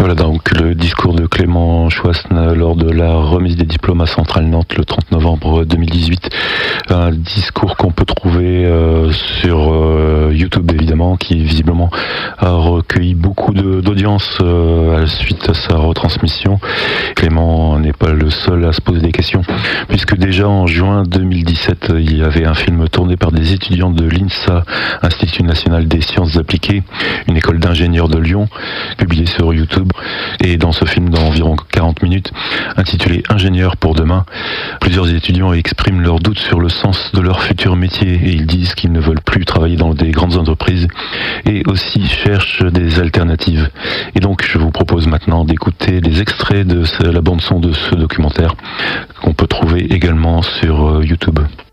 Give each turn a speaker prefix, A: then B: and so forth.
A: Voilà donc le discours de Clément Chouasne lors de la remise des diplômes à Centrale Nantes le 30 novembre 2018. Un discours qu'on peut trouver sur YouTube évidemment, qui visiblement a recueilli beaucoup d'audience à la suite à sa retransmission. Clément n'est pas le seul à se poser des questions, puisque déjà en juin 2017, il y avait un film tourné par des étudiants de l'INSA, Institut National des Sciences Appliquées, une école d'ingénieurs de Lyon, publié sur YouTube. Et dans ce film d'environ 40 minutes, intitulé Ingénieurs pour demain, plusieurs étudiants expriment leurs doutes sur le sens de leur futur métier et ils disent qu'ils ne veulent plus travailler dans des grandes entreprises et aussi cherchent des alternatives. Et donc je vous propose maintenant d'écouter des extraits de la bande-son de ce documentaire qu'on peut trouver également sur YouTube.